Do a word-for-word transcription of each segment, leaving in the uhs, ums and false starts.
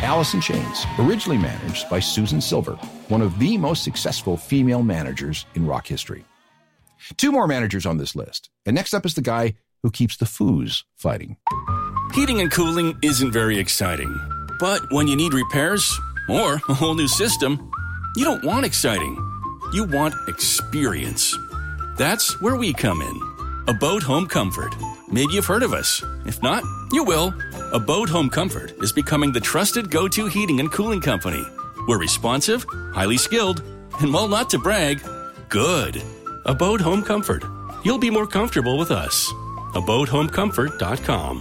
Alice in Chains, originally managed by Susan Silver, one of the most successful female managers in rock history. Two more managers on this list, and next up is the guy who keeps the Foos fighting. Heating and cooling isn't very exciting, but when you need repairs or a whole new system, you don't want exciting. You want experience. That's where we come in. Abode Home Comfort. Maybe you've heard of us. If not, you will. Abode Home Comfort is becoming the trusted go-to heating and cooling company. We're responsive, highly skilled, and while not to brag, good. Abode Home Comfort. You'll be more comfortable with us. abode home comfort dot com.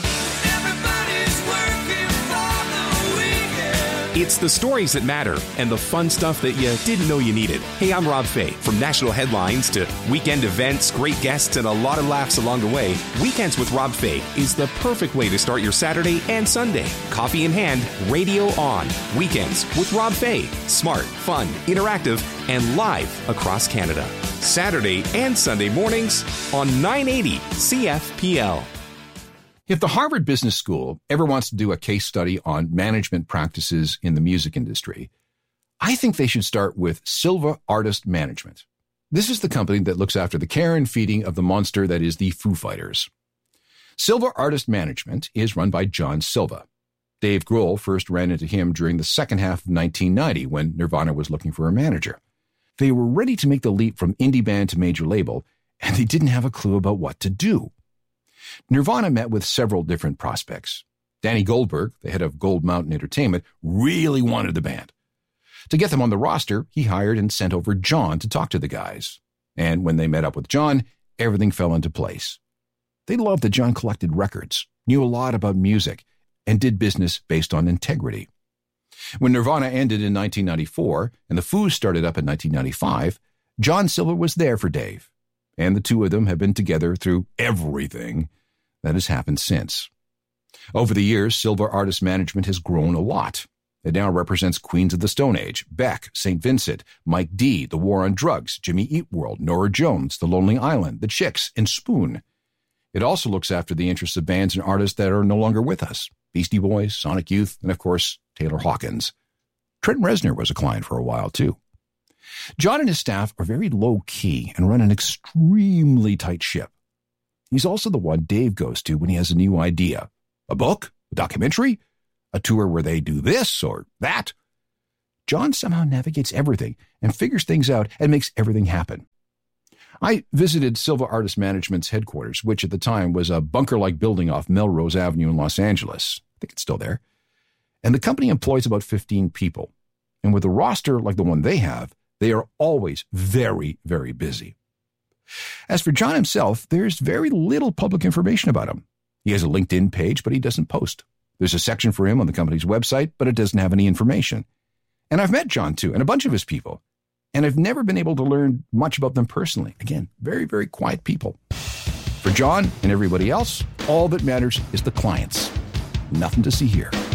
It's the stories that matter and the fun stuff that you didn't know you needed. Hey, I'm Rob Fay. From national headlines to weekend events, great guests, and a lot of laughs along the way, Weekends with Rob Fay is the perfect way to start your Saturday and Sunday. Coffee in hand, radio on. Weekends with Rob Fay. Smart, fun, interactive, and live across Canada. Saturday and Sunday mornings on nine eighty C F P L. If the Harvard Business School ever wants to do a case study on management practices in the music industry, I think they should start with Silva Artist Management. This is the company that looks after the care and feeding of the monster that is the Foo Fighters. Silva Artist Management is run by John Silva. Dave Grohl first ran into him during the second half of nineteen ninety when Nirvana was looking for a manager. They were ready to make the leap from indie band to major label, and they didn't have a clue about what to do. Nirvana met with several different prospects. Danny Goldberg, the head of Gold Mountain Entertainment, really wanted the band. To get them on the roster, he hired and sent over John to talk to the guys. And when they met up with John, everything fell into place. They loved that John collected records, knew a lot about music, and did business based on integrity. When Nirvana ended in nineteen ninety-four and the Foos started up in nineteen ninety-five, John Silva was there for Dave. And the two of them have been together through everything that has happened since. Over the years, Silva Artist Management has grown a lot. It now represents Queens of the Stone Age, Beck, Saint Vincent, Mike D, The War on Drugs, Jimmy Eat World, Norah Jones, The Lonely Island, The Chicks, and Spoon. It also looks after the interests of bands and artists that are no longer with us. Beastie Boys, Sonic Youth, and of course, Taylor Hawkins. Trent Reznor was a client for a while, too. John and his staff are very low-key and run an extremely tight ship. He's also the one Dave goes to when he has a new idea. A book? A documentary? A tour where they do this or that? John somehow navigates everything and figures things out and makes everything happen. I visited Silva Artist Management's headquarters, which at the time was a bunker-like building off Melrose Avenue in Los Angeles. I think it's still there. And the company employs about fifteen people. And with a roster like the one they have, they are always very, very busy. As for John himself, there's very little public information about him. He has a LinkedIn page, but he doesn't post. There's a section for him on the company's website, but it doesn't have any information. And I've met John, too, and a bunch of his people. And I've never been able to learn much about them personally. Again, very, very quiet people. For John and everybody else, all that matters is the clients. Nothing to see here.